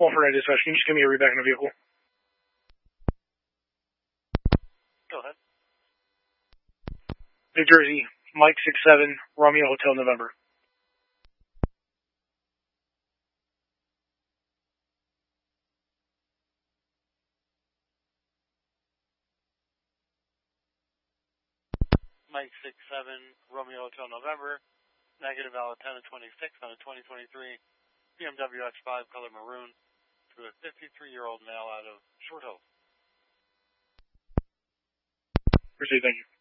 Walford Dispatch, can you just give me a read back in the vehicle? Go ahead. New Jersey, Mike 67, Romeo Hotel November. Mike 67, Romeo Hotel November, negative valid 10 and 26 on a 2023 BMW X5 color maroon to a 53-year-old male out of Short Hills. Proceed, thank you.